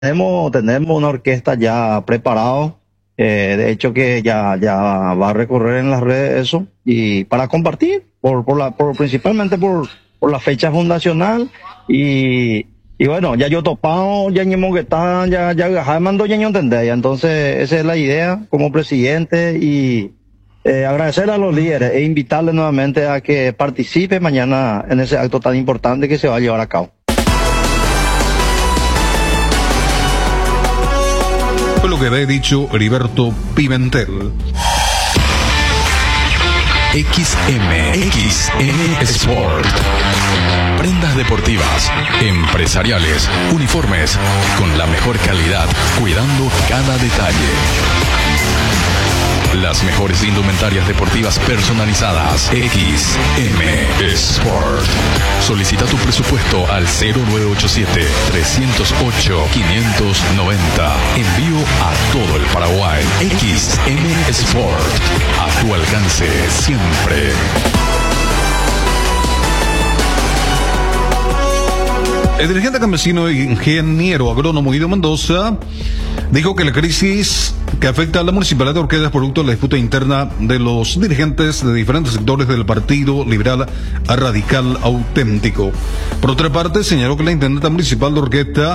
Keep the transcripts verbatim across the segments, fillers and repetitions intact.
Tenemos, tenemos una orquesta ya preparada, eh, de hecho que ya, ya va a recorrer en las redes eso, y para compartir, por, por la, por, principalmente por, por la fecha fundacional, y, y bueno, ya yo topado, ya ñemo que está, ya, ya, ya mando ya entender, ya, entonces esa es la idea como presidente, y eh, agradecer a los líderes e invitarles nuevamente a que participe mañana en ese acto tan importante que se va a llevar a cabo. Fue lo que había dicho Heriberto Pimentel. X M, X M Sport. Prendas deportivas, empresariales, uniformes, con la mejor calidad, cuidando cada detalle. Las mejores indumentarias deportivas personalizadas. X M Sport. Solicita tu presupuesto al cero nueve ocho siete, tres cero ocho, cinco nueve cero. Envío a todo el Paraguay. X M Sport. A tu alcance siempre. El dirigente campesino e ingeniero agrónomo Guido Mendoza dijo que la crisis que afecta a la municipalidad de Orquídea es producto de la disputa interna de los dirigentes de diferentes sectores del Partido Liberal Radical Auténtico. Por otra parte, señaló que la intendente municipal de Orquídea,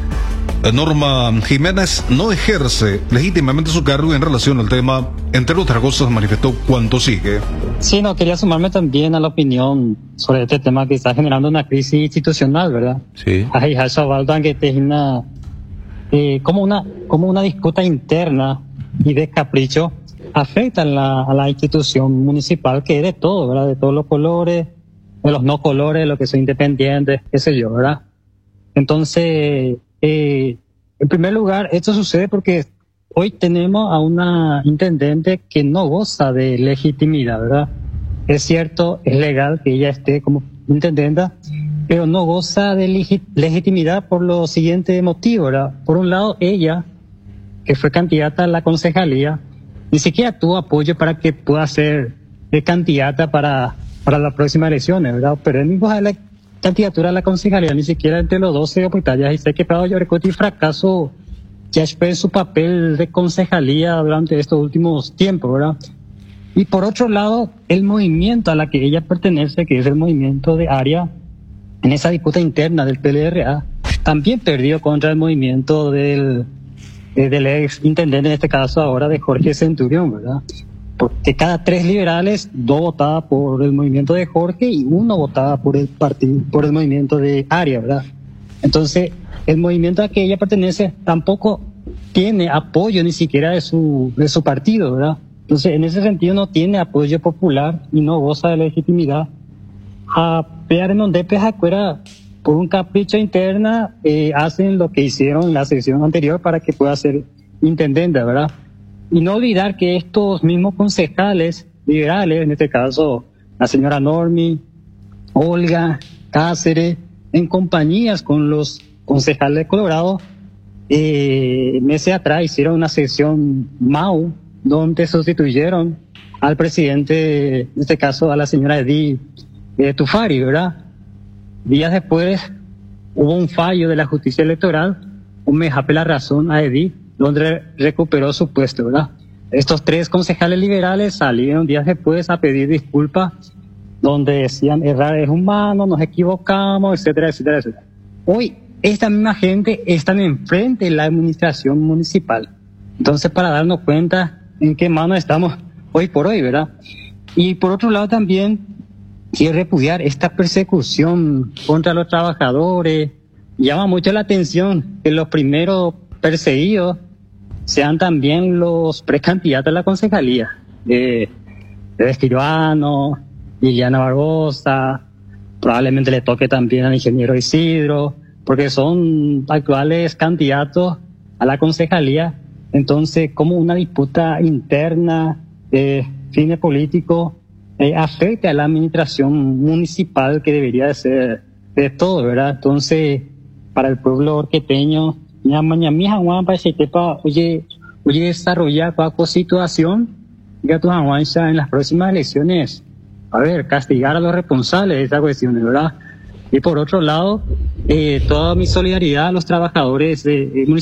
Norma Jiménez, no ejerce legítimamente su cargo en relación al tema. Entre otras cosas, manifestó cuanto sigue. Sí, no, quería sumarme también a la opinión sobre este tema que está generando una crisis institucional, ¿verdad? Sí. Hay que termina eh, como una como una disputa interna y de capricho afecta a la, a la institución municipal, que es de todo, ¿verdad? De todos los colores, de los no colores, los que son independientes, qué sé yo, ¿verdad? Entonces, eh, en primer lugar, esto sucede porque hoy tenemos a una intendente que no goza de legitimidad, ¿verdad? Es cierto, es legal que ella esté como intendenta, pero no goza de legi- legitimidad por los siguientes motivos, ¿verdad? Por un lado, ella, que fue candidata a la concejalía, ni siquiera tuvo apoyo para que pueda ser eh, candidata para, para las próximas elecciones, ¿verdad? Pero él mismo la candidatura a la concejalía, ni siquiera entre los doce oportunidades, y sé que para yo recuerdo el fracaso ya fue en su papel de concejalía durante estos últimos tiempos, ¿verdad? Y por otro lado, el movimiento a la que ella pertenece, que es el movimiento de área, en esa disputa interna del P L R A, también perdió contra el movimiento del, eh, del ex intendente, en este caso ahora de Jorge Centurión, ¿verdad? Porque cada tres liberales, dos votaban por el movimiento de Jorge y uno votaba por el partido, por el movimiento de área, ¿verdad? Entonces, el movimiento a que ella pertenece tampoco tiene apoyo ni siquiera de su, de su partido, ¿verdad? Entonces, en ese sentido no tiene apoyo popular y no goza de legitimidad. A pear en donde acuera por un capricho interna, eh, hacen lo que hicieron en la sesión anterior para que pueda ser intendente, ¿verdad? Y no olvidar que estos mismos concejales liberales, en este caso la señora Normi, Olga, Cáceres, en compañías con los concejales de Colorado, eh, meses atrás hicieron una sesión M A U donde sustituyeron al presidente, en este caso a la señora Edith eh, Tufari, ¿verdad? Días después hubo un fallo de la justicia electoral, un me jape la razón a Edith, donde recuperó su puesto, ¿verdad? Estos tres concejales liberales salieron días después a pedir disculpas, donde decían errar es humano, nos equivocamos, etcétera, etcétera, etcétera. Hoy esta misma gente están enfrente de la administración municipal. Entonces, para darnos cuenta en qué mano estamos hoy por hoy, ¿verdad? Y por otro lado también quiero repudiar esta persecución contra los trabajadores. Llama mucho la atención que los primeros perseguidos sean también los precandidatos a la concejalía. De, de Escribano, Liliana Barbosa, probablemente le toque también al ingeniero Isidro, porque son actuales candidatos a la concejalía. Entonces, como una disputa interna de fines políticos eh, afecta a la administración municipal, que debería de ser de todo, ¿verdad? Entonces, para el pueblo orqueteño, oye, oye desarrollar cualquier situación, ya tu en las próximas elecciones, a ver, castigar a los responsables de esa cuestión, ¿verdad? Y por otro lado, eh, toda mi solidaridad a los trabajadores de, eh,